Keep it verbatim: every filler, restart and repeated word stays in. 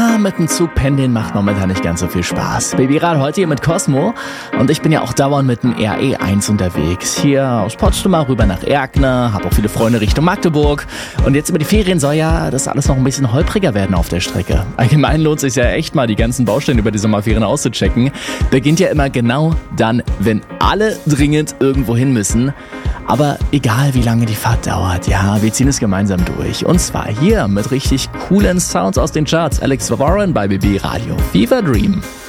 Ja, mit dem Zug pendeln macht momentan nicht ganz so viel Spaß. Babyrad heute hier mit Cosmo und ich bin ja auch dauernd mit dem R E eins unterwegs. Hier aus Potsdam rüber nach Erkner, habe auch viele Freunde Richtung Magdeburg und jetzt über die Ferien soll ja das alles noch ein bisschen holpriger werden auf der Strecke. Allgemein lohnt es sich ja echt mal, die ganzen Baustellen über die Sommerferien auszuchecken. Beginnt ja immer genau dann, wenn alle dringend irgendwo hin müssen. Aber egal wie lange die Fahrt dauert, ja, wir ziehen es gemeinsam durch. Und zwar hier mit richtig coolen Sounds aus den Charts. Alex Warren bei B B Radio. Fever Dream.